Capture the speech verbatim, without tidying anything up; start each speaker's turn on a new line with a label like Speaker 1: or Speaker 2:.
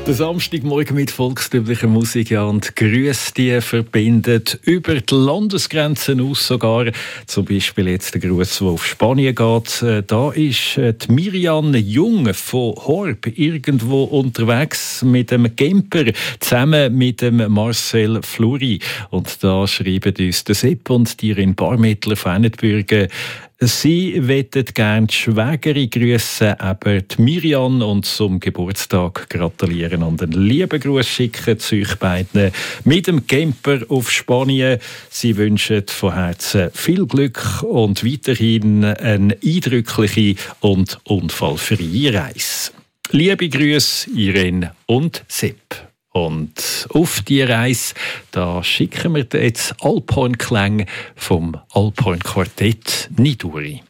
Speaker 1: Der Samstagmorgen mit volkstümlicher Musik, ja, und Grüße, die verbindet über die Landesgrenzen aus sogar. Zum Beispiel jetzt der Gruß, der auf Spanien geht. Da ist die Miriam Jung von Horb irgendwo unterwegs mit dem Camper zusammen mit dem Marcel Fluri. Und da schreiben uns der Sepp und die in Barmettler von Ennetbürgen. Sie möchten gerne die Schwägerin grüssen, aber die Miriam, und zum Geburtstag gratulieren und einen lieben Gruß schicken zu euch beiden mit dem Camper auf Spanien. Sie wünschen von Herzen viel Glück und weiterhin eine eindrückliche und unfallfreie Reise. Liebe Grüße, Irene und Sepp. Und auf die Reise, da schicken wir jetzt Alphorn-Klänge vom Alphorn-Quartett Niduri.